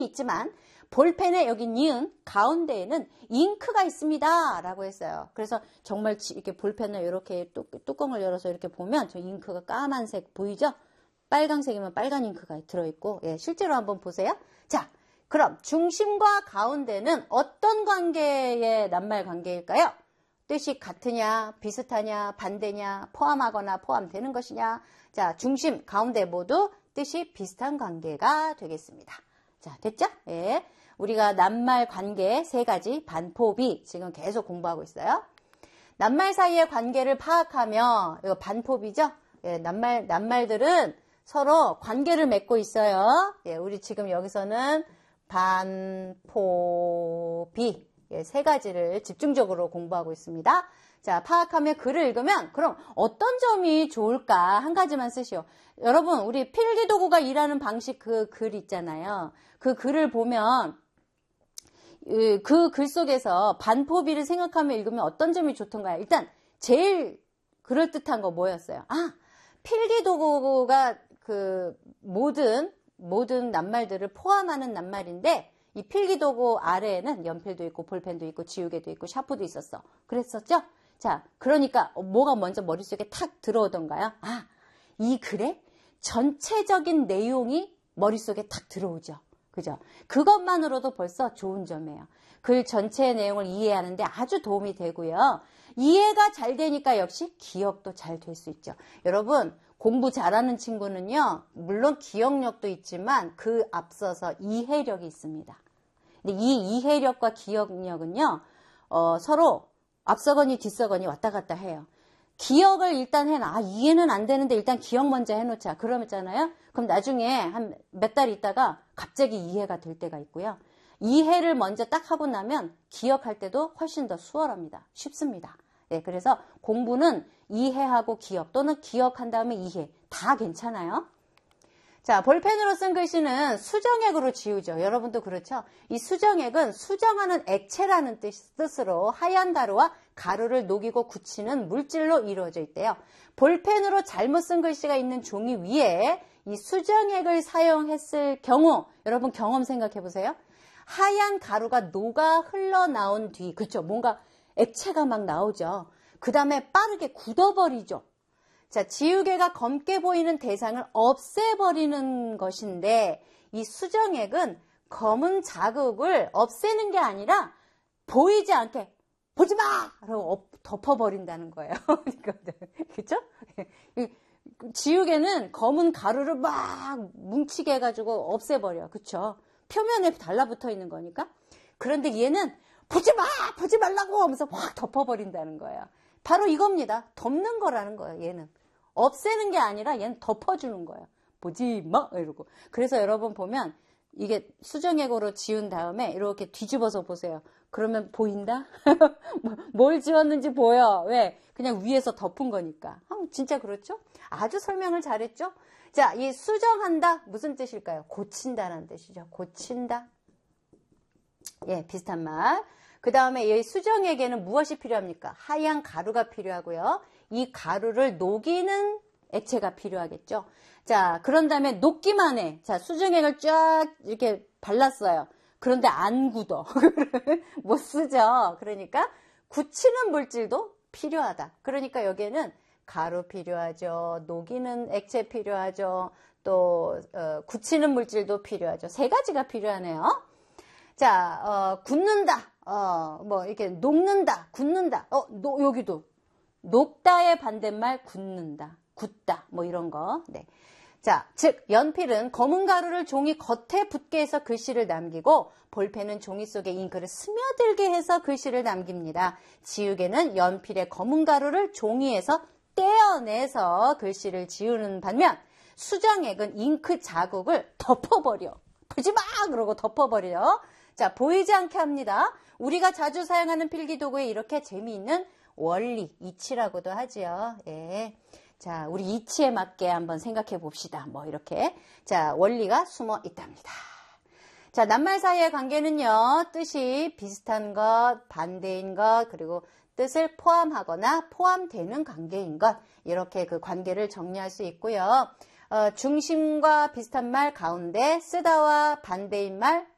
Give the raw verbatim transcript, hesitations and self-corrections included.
있지만 볼펜에 여기 니은 가운데에는 잉크가 있습니다 라고 했어요. 그래서 정말 이렇게 볼펜을 이렇게 뚜껑을 열어서 이렇게 보면 저 잉크가 까만색 보이죠? 빨강색이면 빨간 잉크가 들어있고, 예, 실제로 한번 보세요. 자, 그럼 중심과 가운데는 어떤 관계의 낱말 관계일까요? 뜻이 같으냐, 비슷하냐, 반대냐, 포함하거나 포함되는 것이냐. 자, 중심, 가운데 모두 뜻이 비슷한 관계가 되겠습니다. 자, 됐죠? 예. 우리가 낱말 관계 세 가지 반포비 지금 계속 공부하고 있어요. 낱말 사이의 관계를 파악하며, 이거 반포비죠? 예, 낱말, 낱말들은 서로 관계를 맺고 있어요. 예, 우리 지금 여기서는 반포비, 예, 세 가지를 집중적으로 공부하고 있습니다. 자, 파악하며 글을 읽으면 그럼 어떤 점이 좋을까 한 가지만 쓰시오. 여러분, 우리 필기도구가 일하는 방식 그 글 있잖아요. 그 글을 보면 그 글 속에서 반포비를 생각하며 읽으면 어떤 점이 좋던가요? 일단 제일 그럴듯한 거 뭐였어요? 아, 필기도구가 그 모든 모든 낱말들을 포함하는 낱말인데 이 필기도구 아래에는 연필도 있고 볼펜도 있고 지우개도 있고 샤프도 있었어. 그랬었죠? 자, 그러니까 뭐가 먼저 머릿속에 탁 들어오던가요? 아, 이 글의 전체적인 내용이 머릿속에 탁 들어오죠. 그죠? 그것만으로도 벌써 좋은 점이에요. 글 전체의 내용을 이해하는데 아주 도움이 되고요. 이해가 잘 되니까 역시 기억도 잘 될 수 있죠. 여러분, 공부 잘하는 친구는요, 물론 기억력도 있지만 그 앞서서 이해력이 있습니다. 근데 이 이해력과 기억력은요, 어, 서로 앞서거니 뒤서거니 왔다 갔다 해요. 기억을 일단 해놔. 아, 이해는 안 되는데 일단 기억 먼저 해놓자. 그러잖아요. 그럼 나중에 한 몇 달 있다가 갑자기 이해가 될 때가 있고요. 이해를 먼저 딱 하고 나면 기억할 때도 훨씬 더 수월합니다. 쉽습니다. 네, 그래서 공부는 이해하고 기억 또는 기억한 다음에 이해 다 괜찮아요. 자, 볼펜으로 쓴 글씨는 수정액으로 지우죠. 여러분도 그렇죠? 이 수정액은 수정하는 액체라는 뜻, 뜻으로 하얀 가루와 가루를 녹이고 굳히는 물질로 이루어져 있대요. 볼펜으로 잘못 쓴 글씨가 있는 종이 위에 이 수정액을 사용했을 경우, 여러분 경험 생각해 보세요. 하얀 가루가 녹아 흘러나온 뒤, 그렇죠? 뭔가 액체가 막 나오죠. 그 다음에 빠르게 굳어버리죠. 자, 지우개가 검게 보이는 대상을 없애버리는 것인데 이 수정액은 검은 자국을 없애는 게 아니라 보이지 않게 보지 마! 라고 덮어버린다는 거예요. 그렇죠? 지우개는 검은 가루를 막 뭉치게 해가지고 없애버려. 그렇죠? 표면에 달라붙어 있는 거니까. 그런데 얘는 보지 마! 보지 말라고 하면서 확 덮어버린다는 거예요. 바로 이겁니다. 덮는 거라는 거예요, 얘는. 없애는 게 아니라 얘는 덮어주는 거예요. 보지 마! 이러고. 그래서 여러분 보면 이게 수정액으로 지운 다음에 이렇게 뒤집어서 보세요. 그러면 보인다? 뭘 지웠는지 보여. 왜? 그냥 위에서 덮은 거니까. 아, 진짜 그렇죠? 아주 설명을 잘했죠? 자, 이 수정한다 무슨 뜻일까요? 고친다라는 뜻이죠. 고친다. 예, 비슷한 말. 그 다음에 이 수정액에는 무엇이 필요합니까? 하얀 가루가 필요하고요. 이 가루를 녹이는 액체가 필요하겠죠. 자, 그런 다음에 녹기만 해. 자, 수정액을 쫙 이렇게 발랐어요. 그런데 안 굳어. 못 쓰죠. 그러니까 굳히는 물질도 필요하다. 그러니까 여기에는 가루 필요하죠. 녹이는 액체 필요하죠. 또 어, 굳히는 물질도 필요하죠. 세 가지가 필요하네요. 자, 어, 굳는다. 어, 뭐 이렇게 녹는다. 굳는다. 어, 노, 여기도 녹다의 반대말 굳는다. 굳다. 뭐 이런 거. 네. 자, 즉 연필은 검은 가루를 종이 겉에 붙게 해서 글씨를 남기고 볼펜은 종이 속에 잉크를 스며들게 해서 글씨를 남깁니다. 지우개는 연필의 검은 가루를 종이에서 떼어내서 글씨를 지우는 반면 수정액은 잉크 자국을 덮어버려. 보지 마! 그러고 덮어버려. 자, 보이지 않게 합니다. 우리가 자주 사용하는 필기도구에 이렇게 재미있는 원리, 이치라고도 하지요. 예. 자, 우리 이치에 맞게 한번 생각해 봅시다. 뭐 이렇게. 자, 원리가 숨어 있답니다. 자, 낱말 사이의 관계는요. 뜻이 비슷한 것, 반대인 것, 그리고 뜻을 포함하거나 포함되는 관계인 것. 이렇게 그 관계를 정리할 수 있고요. 어, 중심과 비슷한 말 가운데 쓰다와 반대인 말